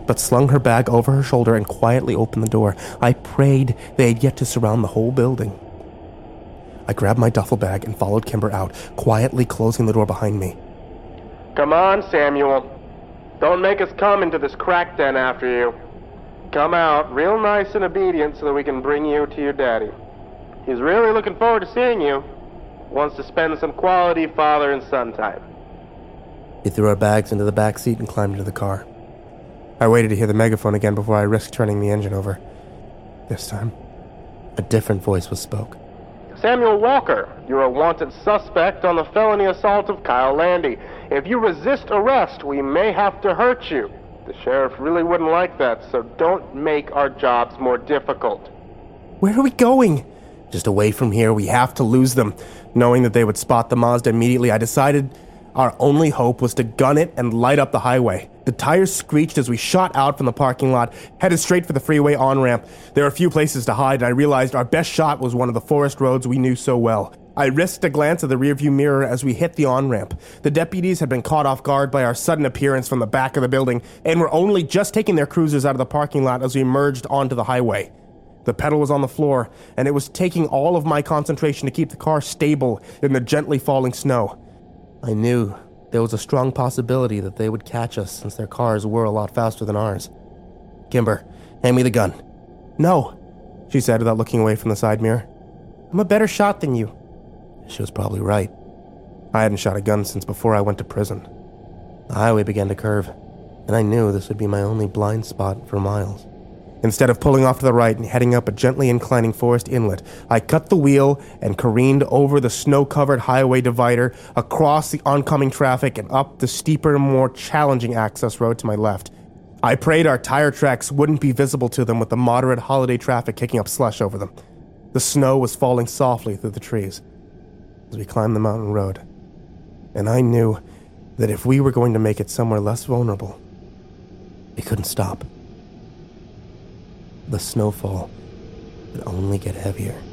but slung her bag over her shoulder and quietly opened the door. I prayed they had yet to surround the whole building. I grabbed my duffel bag and followed Kimber out, quietly closing the door behind me. Come on, Samuel. Don't make us come into this crack den after you. Come out real nice and obedient so that we can bring you to your daddy. He's really looking forward to seeing you. Wants to spend some quality father and son time. We threw our bags into the back seat and climbed into the car. I waited to hear the megaphone again before I risked turning the engine over. This time, a different voice was spoke. Samuel Walker, you're a wanted suspect on the felony assault of Kyle Landy. If you resist arrest, we may have to hurt you. The sheriff really wouldn't like that, so don't make our jobs more difficult. Where are we going? Just away from here. We have to lose them. Knowing that they would spot the Mazda immediately, I decided our only hope was to gun it and light up the highway. The tires screeched as we shot out from the parking lot, headed straight for the freeway on-ramp. There were a few places to hide, and I realized our best shot was one of the forest roads we knew so well. I risked a glance at the rearview mirror as we hit the on-ramp. The deputies had been caught off guard by our sudden appearance from the back of the building, and were only just taking their cruisers out of the parking lot as we emerged onto the highway. The pedal was on the floor, and it was taking all of my concentration to keep the car stable in the gently falling snow. I knew there was a strong possibility that they would catch us since their cars were a lot faster than ours. Kimber, hand me the gun. No, she said without looking away from the side mirror. I'm a better shot than you. She was probably right. I hadn't shot a gun since before I went to prison. The highway began to curve, and I knew this would be my only blind spot for miles. Instead of pulling off to the right and heading up a gently inclining forest inlet, I cut the wheel and careened over the snow-covered highway divider, across the oncoming traffic, and up the steeper, more challenging access road to my left. I prayed our tire tracks wouldn't be visible to them with the moderate holiday traffic kicking up slush over them. The snow was falling softly through the trees as we climbed the mountain road, and I knew that if we were going to make it somewhere less vulnerable, we couldn't stop. The snowfall would only get heavier.